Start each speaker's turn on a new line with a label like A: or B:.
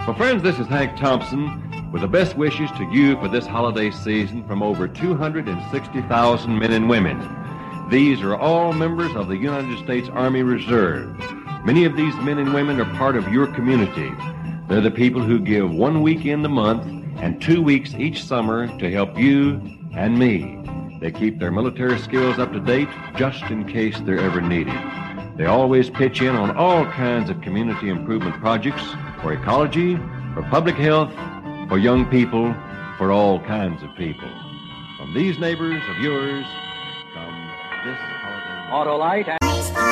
A: Well, friends, this is Hank Thompson with the best wishes to you for this holiday season from over 260,000 men and women. These are all members of the United States Army Reserve. Many of these men and women are part of your community. They're the people who give 1 weekend a month and 2 weeks each summer to help you and me. They keep their military skills up to date just in case they're ever needed. They always pitch in on all kinds of community improvement projects for ecology, for public health, for young people, for all kinds of people. From these neighbors of yours come this holiday.
B: Autolite.